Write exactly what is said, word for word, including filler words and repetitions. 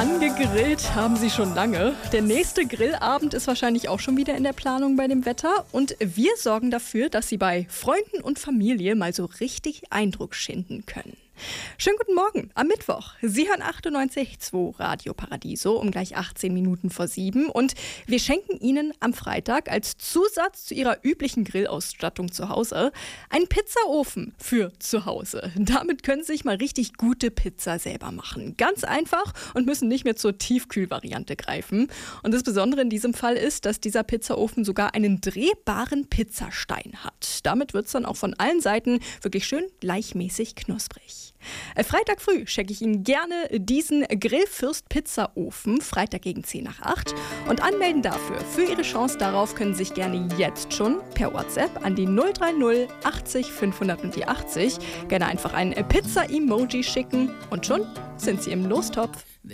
Angegrillt haben sie schon lange. Der nächste Grillabend ist wahrscheinlich auch schon wieder in der Planung bei dem Wetter. Und wir sorgen dafür, dass Sie bei Freunden und Familie mal so richtig Eindruck schinden können. Schönen guten Morgen am Mittwoch. Sie hören achtundneunzig Komma zwei Radio Paradiso um gleich achtzehn Minuten vor sieben. Und wir schenken Ihnen am Freitag als Zusatz zu Ihrer üblichen Grillausstattung zu Hause einen Pizzaofen für zu Hause. Damit können Sie sich mal richtig gute Pizza selber machen. Ganz einfach und müssen nicht mehr zur Tiefkühlvariante greifen. Und das Besondere in diesem Fall ist, dass dieser Pizzaofen sogar einen drehbaren Pizzastein hat. Damit wird es dann auch von allen Seiten wirklich schön gleichmäßig knusprig. Freitag früh schenke ich Ihnen gerne diesen Grillfürst Pizzaofen, Freitag gegen zehn nach acht. Und anmelden dafür, für Ihre Chance darauf, können Sie sich gerne jetzt schon per WhatsApp an die null drei null achtzig fünfhundertachtzig gerne einfach ein Pizza-Emoji schicken und schon sind Sie im Lostopf.